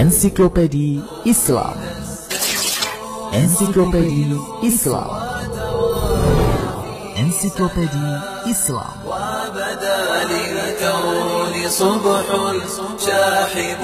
Ensiklopedia Islam. Ensiklopedia Islam. Ensiklopedia Islam. وبدا للكون صبح شاحب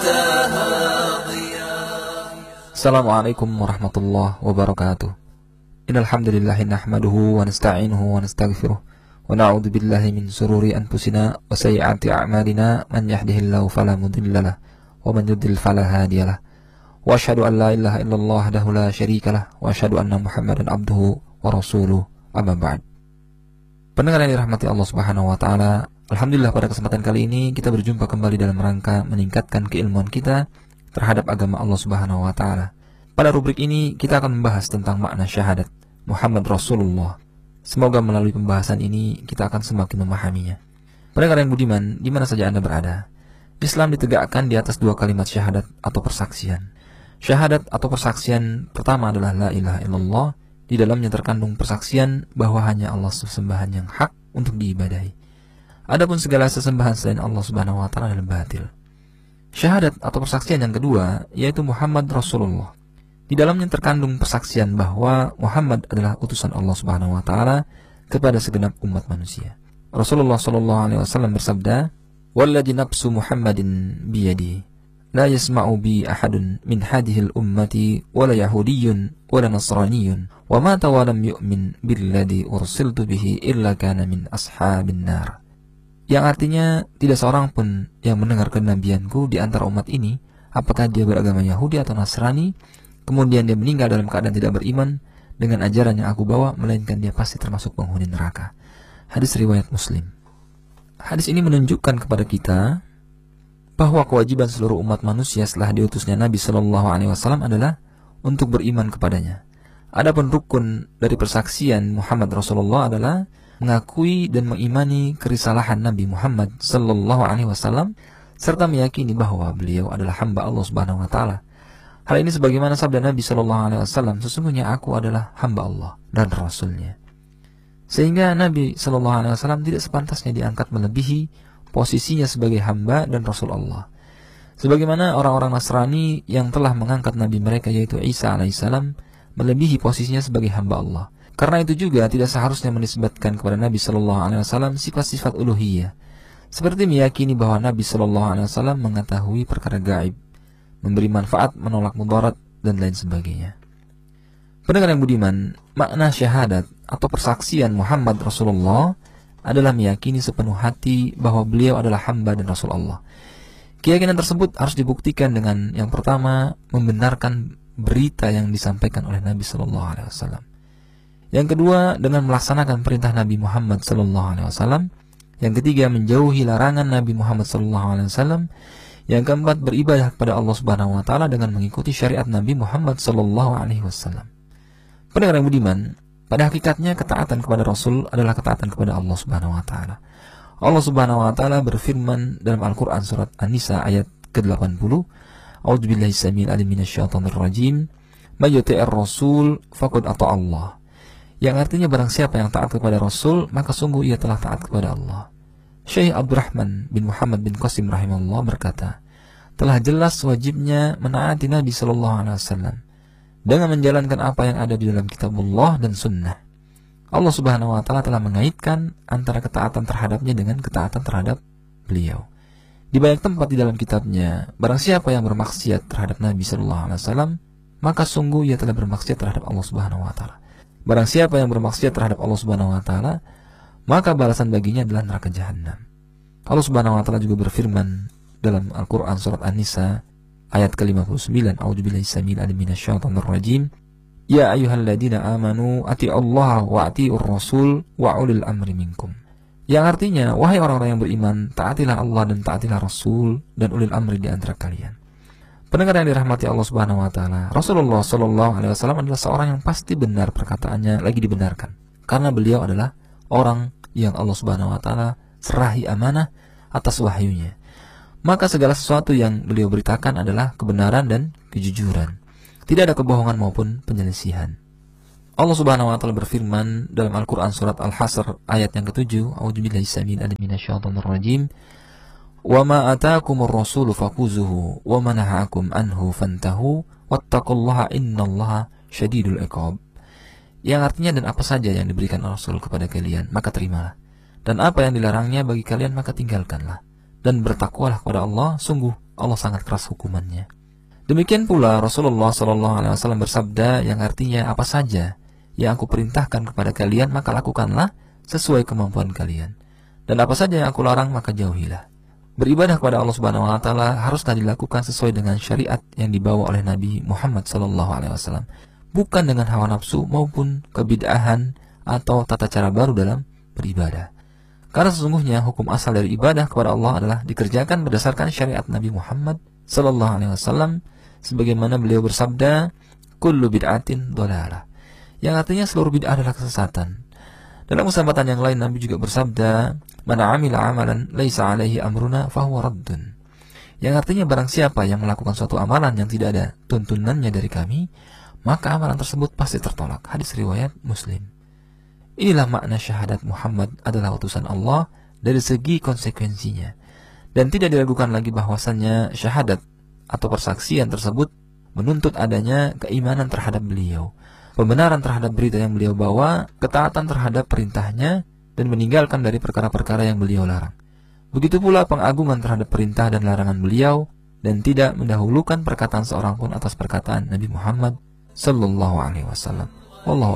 تهاضيا. Assalamualaikum warahmatullahi wabarakatuh. Innal hamdalillah nahmaduhu wa nasta'inuhu wa nastaghfiruh wa na'udzu billahi min shururi anfusina wa sayyiati a'malina man yahdihillahu fala mudhillalah wa man yudhlil fala hadiyalah. Wa asyhadu an la ilaha illallah wahdahu la syarikalah wa asyhadu anna Muhammadan abduhu wa rasuluh. Amma ba'd. Pendengar yang dirahmati Allah Subhanahu wa taala, alhamdulillah pada kesempatan kali ini kita berjumpa kembali dalam rangka meningkatkan keilmuan kita terhadap agama Allah Subhanahu wa taala. Pada rubrik ini kita akan membahas tentang makna syahadat Muhammad Rasulullah. Semoga melalui pembahasan ini kita akan semakin memahaminya. Pendengar yang budiman, di mana saja Anda berada, Islam ditegakkan di atas dua kalimat syahadat atau persaksian. Syahadat atau persaksian pertama adalah la ilaha illallah. Di dalamnya terkandung persaksian bahwa hanya Allah sesembahan yang hak untuk diibadahi. Adapun segala sesembahan selain Allah Subhanahu wa taala adalah batil. Syahadat atau persaksian yang kedua yaitu Muhammad Rasulullah. Di dalamnya terkandung persaksian bahwa Muhammad adalah utusan Allah Subhanahu wa taala kepada segenap umat manusia. Rasulullah sallallahu alaihi wasallam bersabda, "Walladzi nafsu Muhammadin biyadihi, la yasma'u bi ahadun min hadhihi al-ummati wala yahudiyyun wala nasraniyyun, wa mata wa lam yu'min billadzi ursiltu bihi illa kana min ashabin nar." Yang artinya tidak seorang pun yang mendengar kenabianku di antara umat ini, apakah dia beragama Yahudi atau Nasrani, kemudian dia meninggal dalam keadaan tidak beriman dengan ajaran yang aku bawa, melainkan dia pasti termasuk penghuni neraka. Hadis riwayat Muslim. Hadis ini menunjukkan kepada kita bahwa kewajiban seluruh umat manusia setelah diutusnya Nabi Shallallahu Alaihi Wasallam adalah untuk beriman kepadanya. Adapun rukun dari persaksian Muhammad Rasulullah adalah mengakui dan mengimani kerisalahan Nabi Muhammad Sallallahu Alaihi Wasallam serta meyakini bahwa beliau adalah hamba Allah Subhanahu Wa Taala. Hal ini sebagaimana sabda Nabi Sallallahu Alaihi Wasallam, sesungguhnya aku adalah hamba Allah dan Rasulnya. Sehingga Nabi Sallallahu Alaihi Wasallam tidak sepantasnya diangkat melebihi posisinya sebagai hamba dan Rasul Allah. Sebagaimana orang-orang Nasrani yang telah mengangkat Nabi mereka yaitu Isa alaihissalam melebihi posisinya sebagai hamba Allah. Karena itu juga tidak seharusnya menisbatkan kepada Nabi Sallallahu Alaihi Wasallam sifat-sifat uluhiyah, seperti meyakini bahwa Nabi Sallallahu Alaihi Wasallam mengetahui perkara gaib, memberi manfaat, menolak mudarat, dan lain sebagainya. Pendengar yang budiman, makna syahadat atau persaksian Muhammad Rasulullah adalah meyakini sepenuh hati bahwa beliau adalah hamba dan Rasul Allah. Keyakinan tersebut harus dibuktikan dengan yang pertama, membenarkan berita yang disampaikan oleh Nabi Sallallahu Alaihi Wasallam. Yang kedua, dengan melaksanakan perintah Nabi Muhammad Sallallahu Alaihi Wasallam. Yang ketiga, menjauhi larangan Nabi Muhammad Sallallahu Alaihi Wasallam. Yang keempat, beribadah kepada Allah Subhanahu Wa Taala dengan mengikuti syariat Nabi Muhammad Sallallahu Alaihi Wasallam. Pendengar yang budiman, pada hakikatnya ketaatan kepada Rasul adalah ketaatan kepada Allah Subhanahu Wa Taala. Allah Subhanahu Wa Taala berfirman dalam Al-Quran surat An-Nisa ayat ke-80, "A'udzubillahi samil alim minasyaitonir rajim, may yuti'ir rasul faqad ata Allah." Yang artinya barang siapa yang taat kepada Rasul, maka sungguh ia telah taat kepada Allah. Syekh Abdurrahman bin Muhammad bin Qasim rahimahullah berkata, telah jelas wajibnya menaati Nabi Sallallahu Alaihi Wasallam dengan menjalankan apa yang ada di dalam kitabullah dan sunnah. Allah Subhanahu Wa Taala telah mengaitkan antara ketaatan terhadapnya dengan ketaatan terhadap beliau. Di banyak tempat di dalam kitabnya, barang siapa yang bermaksiat terhadap Nabi Sallallahu Alaihi Wasallam, maka sungguh ia telah bermaksiat terhadap Allah Subhanahu Wa Taala. Barang siapa yang bermaksiat terhadap Allah Subhanahu Wa Taala, maka balasan baginya adalah neraka jahanam. Allah Subhanahu Wa Taala juga berfirman dalam Al-Quran surat An-Nisa ayat ke-59, "A'udzubillahi samil alim minasyaitonir rajim, ya ayyuhalladzina amanu atii'allaha wa atii'ur rasul wa ulil amri minkum." Yang artinya, wahai orang-orang yang beriman, taatilah Allah dan taatilah Rasul dan ulil amri di antara kalian. Pendengar yang dirahmati Allah Subhanahu Wa Taala, Rasulullah Sallallahu Alaihi Wasallam adalah seorang yang pasti benar perkataannya lagi dibenarkan, karena beliau adalah orang yang Allah Subhanahu Wa Taala serahi amanah atas wahyunya. Maka segala sesuatu yang beliau beritakan adalah kebenaran dan kejujuran. Tidak ada kebohongan maupun penyelisihan. Allah Subhanahu Wa Taala berfirman dalam Al-Quran surat Al-Hasr ayat yang ke-7, "A'udzubillahi samil alim minasyaitonir rajim, wa ma ataakumur rasulu fakuzuhu wa ma nahakum anhu fantahu wattaqullaha innallaha syadidul iqab. Yang artinya, dan apa saja yang diberikan Rasul kepada kalian maka terimalah, dan apa yang dilarangnya bagi kalian maka tinggalkanlah, dan bertakwalah kepada Allah, sungguh Allah sangat keras hukumannya. Demikian pula Rasulullah SAW bersabda yang artinya, apa saja yang aku perintahkan kepada kalian maka lakukanlah sesuai kemampuan kalian, dan apa saja yang aku larang maka jauhilah. Beribadah kepada Allah Subhanahu wa taala haruslah dilakukan sesuai dengan syariat yang dibawa oleh Nabi Muhammad SAW, bukan dengan hawa nafsu maupun kebid'ahan atau tata cara baru dalam beribadah. Karena sesungguhnya hukum asal dari ibadah kepada Allah adalah dikerjakan berdasarkan syariat Nabi Muhammad SAW, sebagaimana beliau bersabda, kullu bid'atin dhalalah, yang artinya seluruh bid'ah adalah kesesatan. Dalam kesempatan yang lain Nabi juga bersabda, man 'amila 'amalan laisa 'alaihi amruna fahuwa raddun, yang artinya barang siapa yang melakukan suatu amalan yang tidak ada tuntunannya dari kami, maka amalan tersebut pasti tertolak. Hadis riwayat Muslim. Inilah makna syahadat Muhammad adalah utusan Allah dari segi konsekuensinya, dan tidak diragukan lagi bahwasannya syahadat atau persaksian tersebut menuntut adanya keimanan terhadap beliau, pembenaran terhadap berita yang beliau bawa, ketaatan terhadap perintahnya, dan meninggalkan dari perkara-perkara yang beliau larang. Begitu pula pengagungan terhadap perintah dan larangan beliau, dan tidak mendahulukan perkataan seorang pun atas perkataan Nabi Muhammad sallallahu alaihi wasallam. Wallahu